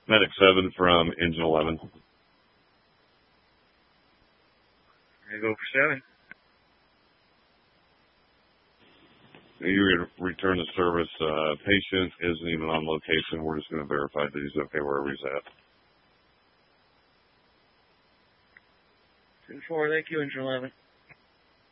Medic 7 from Engine 11. I go for 7. You return to service. Patient isn't even on location. We're just going to verify that he's okay wherever he's at. 10-4, thank you, Engine 11.